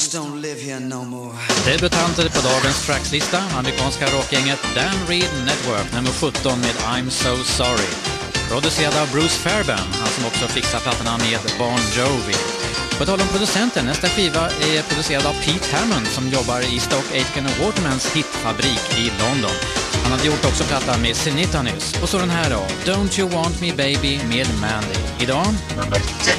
don't live here no more. Debutanter på dagens trackslista, amerikanska rockgänget Dan Reed Network, nummer 17 med I'm So Sorry. Producerad av Bruce Fairbairn, han som också fixar plattorna med Bon Jovi. På tal om producenten, nästa skiva är producerad av Pete Hammond som jobbar i Stoke Aitken och Watermans hitfabrik i London. Han hade gjort också plattan med Sinita nyss. Och så den här då, Don't You Want Me Baby med Mandy. Idag